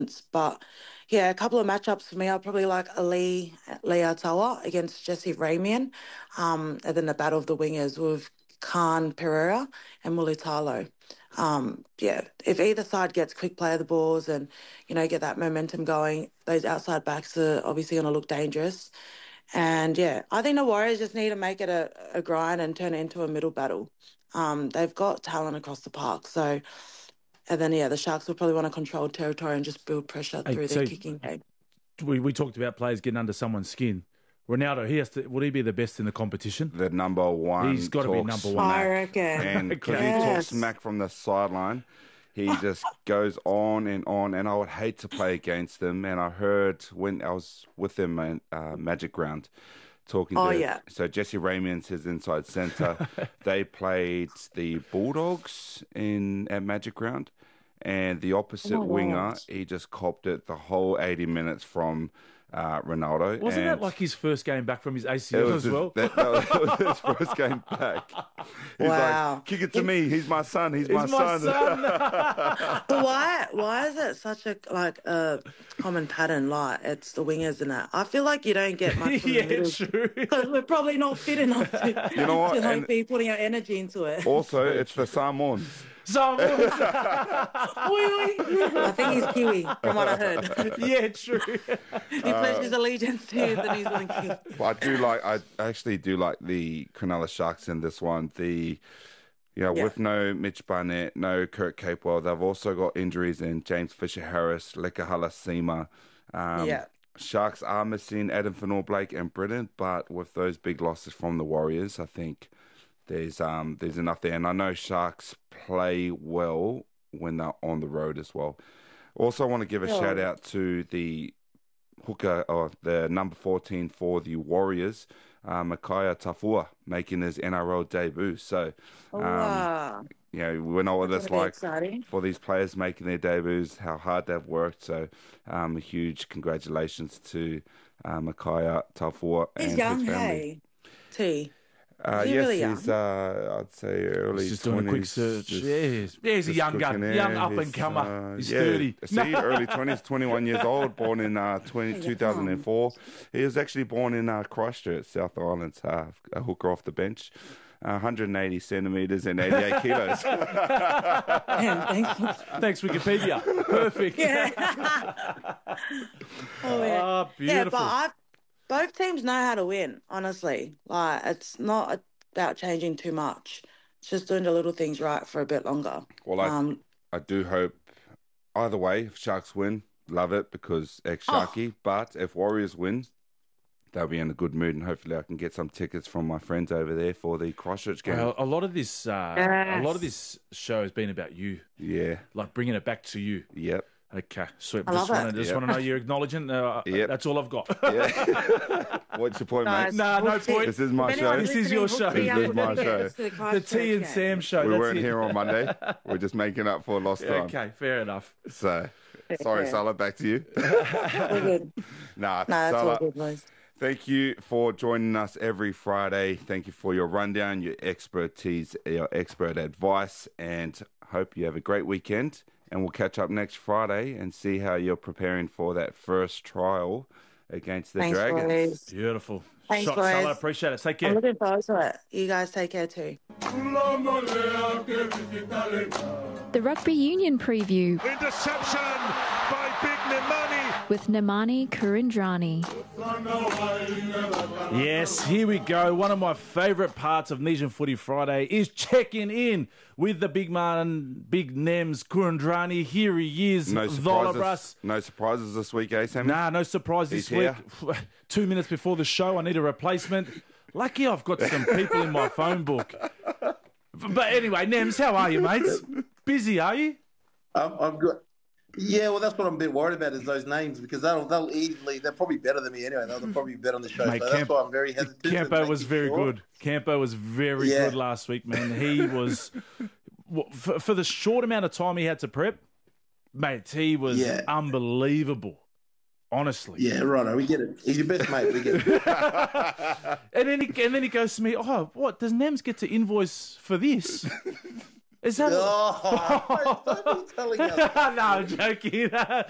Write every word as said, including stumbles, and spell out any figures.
But yeah, a couple of matchups for me. I'll probably like Ali Leatawa against Jesse Ramian. Um, and then the battle of the wingers with Khan Pereira and Mulitalo. Um, yeah, if either side gets quick play of the balls and, you know, get that momentum going, those outside backs are obviously going to look dangerous. And yeah, I think the Warriors just need to make it a, a grind and turn it into a middle battle. Um, they've got talent across the park. So, and then, yeah, the Sharks will probably want to control territory and just build pressure Hey, through so their kicking game. we, we talked about players getting under someone's skin. Ronaldo, he has to. Would he be the best in the competition? The number one. He's got to be number one. I reckon. And because Okay. he talks Yes. smack from the sideline, he just goes on and on. And I would hate to play against him. And I heard when I was with him at uh, Magic Round, talking Oh, to yeah. so Jesse Ramian's his inside centre. They played the Bulldogs in at Magic Round, and the opposite Oh, my winger, gosh. he just copped it the whole eighty minutes from uh, Ronaldo. Wasn't and that like his first game back from his A C it L was as his, well? that, that was, it was his first game back. He's Wow. like, kick it to me. He's my son. He's, my, He's my son. son. But why why is it such a like a common pattern? Like it's the wingers and that. I feel like you don't get much from yeah, the middle true. because we're probably not fit enough to, You know what? to like And- be putting our energy into it. Also, it's the Samoans. So, I think he's Kiwi, from what I heard. yeah, true. He pledges allegiance to the New Zealand King. But I do like. I actually do like the Cronulla Sharks in this one. The you know, Yeah. with no Mitch Barnett, no Kurt Capewell, they've also got injuries in James Fisher Harris, Lekahala Sema. Um, Yeah. Sharks are missing Adam Fanor-Blake and Britton, but with those big losses from the Warriors, I think there's um there's enough there. And I know Sharks play well when they're on the road as well. Also, I want to give a Yeah. shout out to the hooker, or the number fourteen for the Warriors, uh, Makaya Tafua, making his N R L debut. So, Oh, um, wow. you know, we know what That's it's gonna be like exciting. for these players making their debuts, how hard they've worked. So, um, a huge congratulations to uh, Makaya Tafua and He's young, his family. hey. T. Uh, Is he yes, really he's, uh, I'd say early He's just doing a quick twenties. search. just- yeah, he's, yeah, he's a just young gun, cooking young in. up and He's, comer. uh, he's yeah, thirty. See, early twenties, twenty-one years old, born in uh, twenty, Yeah. two thousand four. He was actually born in uh, Christchurch, South Island, uh, a hooker off the bench. Uh, one hundred eighty centimetres and eighty-eight kilos. Damn, thanks. Thanks, Wikipedia. Perfect. Yeah. Oh, yeah. Ah, Yeah, beautiful. but I, both teams know how to win, honestly. Like, it's not about changing too much. It's just doing the little things right for a bit longer. Well, I, Um, I do hope either way, if Sharks win, love it because Oh. ex-Sharky. But if Warriors win, they'll be in a good mood, and hopefully I can get some tickets from my friends over there for the Christchurch game. Well, a lot of this, uh, a Yes. lot of this show has been about you, yeah, like bringing it back to you. yep. Okay, sweet. I Just love want it. to just Yep. want to know you're acknowledging. Uh, Yep. That's all I've got. Yeah. What's your point, Guys, mate? Nah, no we'll see. point. This is my If show. anyone's This is your listening, show. hook me This up is with my the show. tickets to The Christchurch T and game. Sam show. We that's weren't it. here on Monday. We're just making up for lost time. Okay, fair enough. So, sorry, Okay. Salah, back to you. All good. nah, No, that's all Salah, good, boys. thank you for joining us every Friday. Thank you for your rundown, your expertise, your expert advice, and hope you have a great weekend. And we'll catch up next Friday and see how you're preparing for that first trial against the Thanks, Dragons. boys. Beautiful. Thanks, Shot, boys. Salah. Appreciate it. Take I'm care. looking forward to it. You guys take care too. The Rugby Union Preview Interception by Big Nimani. with Namani Kurindrani. Yes, here we go. One of my favourite parts of Nesian Footy Friday is checking in with the big man, Big Nems Kurandrani. Here he is, No Volabras. surprises, no surprises this week, eh, Sammy? Nah, no surprise this He's week. here. Two minutes before the show, I need a replacement. Lucky I've got some people in my phone book. But anyway, Nems, how are you, mates? Busy, are you? I'm, I'm good. Yeah, well, that's what I'm a bit worried about is those names because they'll they'll easily they're probably better than me anyway. They'll, they'll probably be better on the show. Mate, so Camp- that's why I'm very hesitant. but Campo was making very sure- good. Campo was very Yeah. good last week, man. He was, for, for the short amount of time he had to prep, mate, he was Yeah. unbelievable. Honestly. Yeah, right. We get it. He's your best mate. We get it. And then he and then he goes to me, oh, what, does Nems get to invoice for this? Is that Oh, don't be telling us. no, I'm joking.